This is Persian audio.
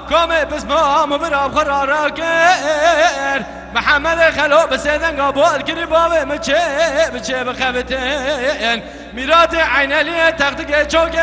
كومي بسمام براب خرارا كير محمد خلو بسيدن قابول كري بابي مچه بخفتين ميرات عين لي تغتك چوك